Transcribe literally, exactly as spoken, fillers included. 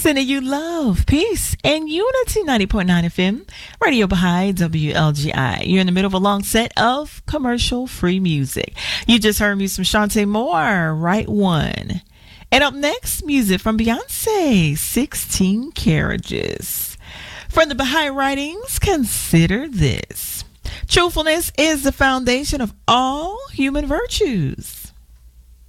Sending you love, peace, and unity. ninety point nine F M, Radio Baha'i, W L G I. You're in the middle of a long set of commercial-free music. You just heard me some Shantae Moore, Right One. And up next, music from Beyonce, sixteen Carriages. From the Baha'i writings, consider this. Truthfulness is the foundation of all human virtues.